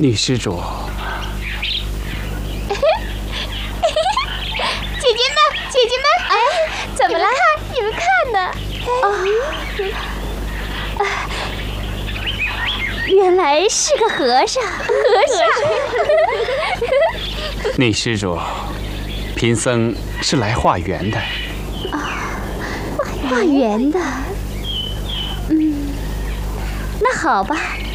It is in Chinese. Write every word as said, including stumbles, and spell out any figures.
女施主。 姐姐们，姐姐们，哎，怎么了？你们看，你们看呢？哦，原来是个和尚。和尚。 女施主，贫僧是来化缘的。 啊，化缘的。嗯，那好吧。